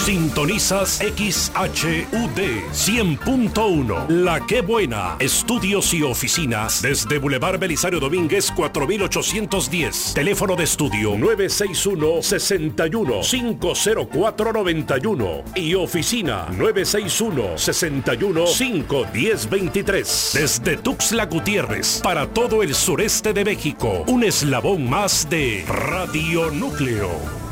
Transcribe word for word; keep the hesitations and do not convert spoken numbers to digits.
Sintonizas X H U D cien punto uno. La Que Buena. Estudios y oficinas desde Boulevard Belisario Domínguez cuatro mil ochocientos diez. Teléfono de estudio nueve seis uno, seis uno, cinco cero cuatro nueve uno y oficina nueve seis uno, seis uno, cinco uno cero dos tres. Desde Tuxtla Gutiérrez para todo el sureste de México. Un eslabón más de Radio Núcleo.